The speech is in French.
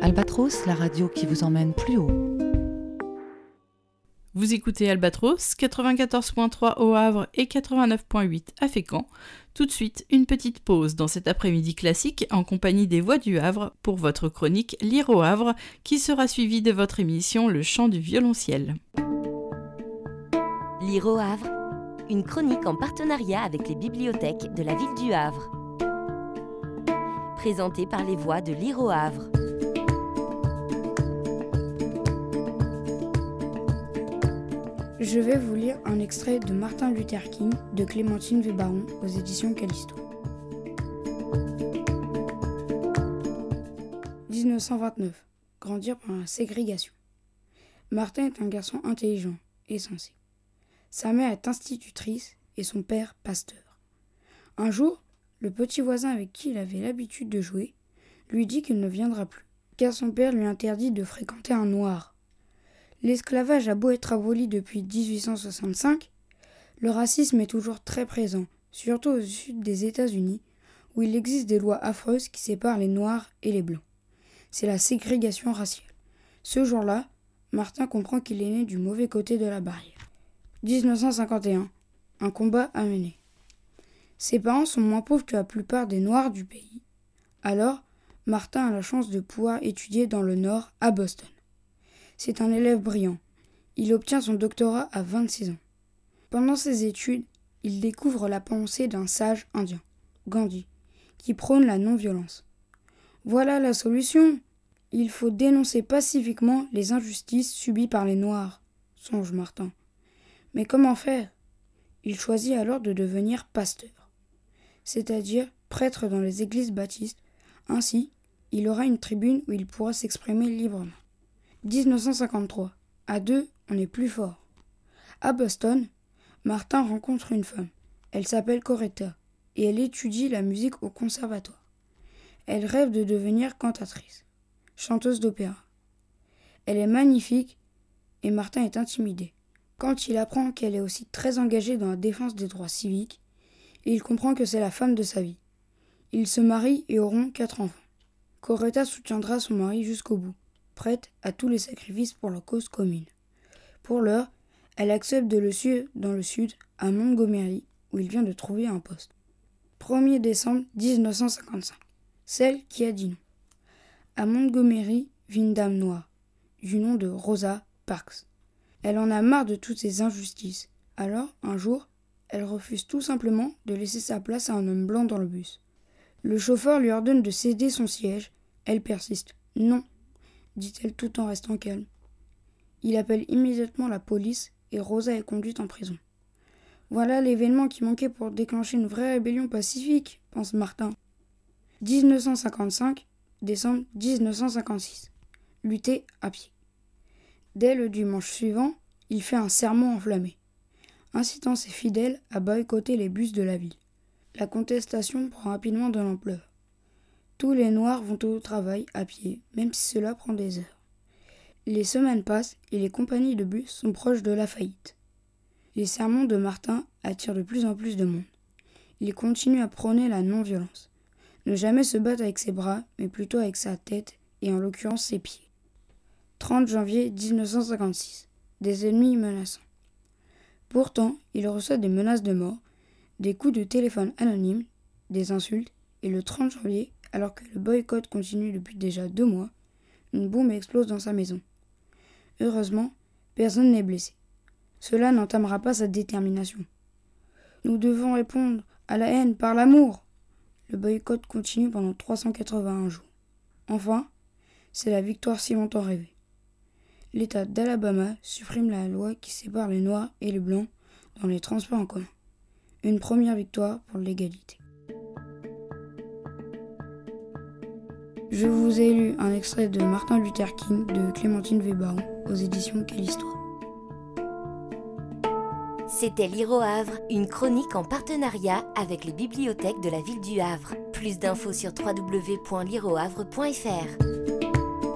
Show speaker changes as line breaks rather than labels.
Albatros, la radio qui vous emmène plus haut.
Vous écoutez Albatros, 94.3 au Havre et 89.8 à Fécamp. Tout de suite, une petite pause dans cet après-midi classique en compagnie des Voix du Havre pour votre chronique Lire au Havre qui sera suivie de votre émission Le chant du violonciel.
Lire au Havre, une chronique en partenariat avec les bibliothèques de la ville du Havre. Présentée par les Voix de Lire au Havre.
Je vais vous lire un extrait de Martin Luther King de Clémentine Vébaron aux éditions Callisto. 1929. Grandir par la ségrégation. Martin est un garçon intelligent et sensé. Sa mère est institutrice et son père pasteur. Un jour, le petit voisin avec qui il avait l'habitude de jouer lui dit qu'il ne viendra plus, car son père lui interdit de fréquenter un noir. L'esclavage a beau être aboli depuis 1865, le racisme est toujours très présent, surtout au sud des États-Unis, où il existe des lois affreuses qui séparent les noirs et les blancs. C'est la ségrégation raciale. Ce jour-là, Martin comprend qu'il est né du mauvais côté de la barrière. 1951. Un combat à mener. Ses parents sont moins pauvres que la plupart des noirs du pays. Alors, Martin a la chance de pouvoir étudier dans le Nord, à Boston. C'est un élève brillant. Il obtient son doctorat à 26 ans. Pendant ses études, il découvre la pensée d'un sage indien, Gandhi, qui prône la non-violence. Voilà la solution. Il faut dénoncer pacifiquement les injustices subies par les Noirs, songe Martin. Mais comment faire ? Il choisit alors de devenir pasteur, c'est-à-dire prêtre dans les églises baptistes. Ainsi, il aura une tribune où il pourra s'exprimer librement. 1953. À deux, on est plus fort. À Boston, Martin rencontre une femme. Elle s'appelle Coretta et elle étudie la musique au conservatoire. Elle rêve de devenir cantatrice, chanteuse d'opéra. Elle est magnifique et Martin est intimidé. Quand il apprend qu'elle est aussi très engagée dans la défense des droits civiques, il comprend que c'est la femme de sa vie. Ils se marient et auront 4 enfants. Coretta soutiendra son mari jusqu'au bout, prête à tous les sacrifices pour la cause commune. Pour l'heure, elle accepte de le suivre dans le sud, à Montgomery, où il vient de trouver un poste. 1er décembre 1955. Celle qui a dit non. À Montgomery vit une dame noire, du nom de Rosa Parks. Elle en a marre de toutes ces injustices. Alors, un jour, elle refuse tout simplement de laisser sa place à un homme blanc dans le bus. Le chauffeur lui ordonne de céder son siège. Elle persiste. « Non », dit-elle tout en restant calme. Il appelle immédiatement la police et Rosa est conduite en prison. Voilà l'événement qui manquait pour déclencher une vraie rébellion pacifique, pense Martin. 1955, décembre 1956. Lutter à pied. Dès le dimanche suivant, il fait un sermon enflammé, incitant ses fidèles à boycotter les bus de la ville. La contestation prend rapidement de l'ampleur. Tous les Noirs vont au travail à pied, même si cela prend des heures. Les semaines passent et les compagnies de bus sont proches de la faillite. Les sermons de Martin attirent de plus en plus de monde. Il continue à prôner la non-violence. Ne jamais se battre avec ses bras, mais plutôt avec sa tête et en l'occurrence ses pieds. 30 janvier 1956. Des ennemis menaçants. Pourtant, il reçoit des menaces de mort, des coups de téléphone anonymes, des insultes, et le 30 janvier, alors que le boycott continue depuis déjà 2 mois, une bombe explose dans sa maison. Heureusement, personne n'est blessé. Cela n'entamera pas sa détermination. Nous devons répondre à la haine par l'amour. Le boycott continue pendant 381 jours. Enfin, c'est la victoire si longtemps rêvée. L'État d'Alabama supprime la loi qui sépare les Noirs et les Blancs dans les transports en commun. Une première victoire pour l'égalité. Je vous ai lu un extrait de Martin Luther King de Clémentine Vébaron aux éditions Callisto.
C'était Lire au Havre, une chronique en partenariat avec les bibliothèques de la ville du Havre. Plus d'infos sur www.lireauhavre.fr.